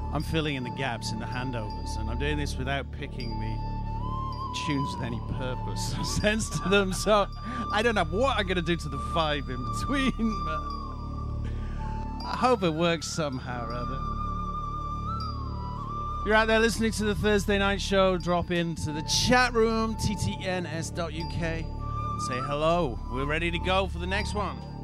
I'm filling in the gaps in the handovers, and I'm doing this without picking the tunes with any purpose or sense to them, so I don't know what I'm going to do to the vibe in between, but I hope it works somehow or other. If you're out there listening to the Thursday night show, drop into the chat room, ttns.uk, say hello. We're ready to go for the next one.